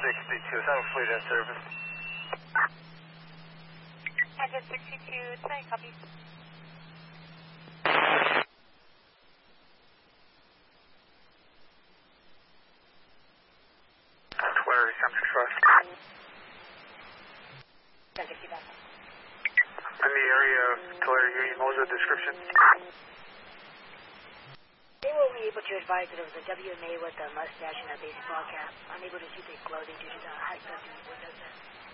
62, South Fleet in service. Engine 62, today, copy. Tulare, Centric Trust. In the area of Tulare Union, what was the description? They were only able to advise that it was a WMA with a mustache and a baseball cap, unable to see the clothing due to the height of the windows.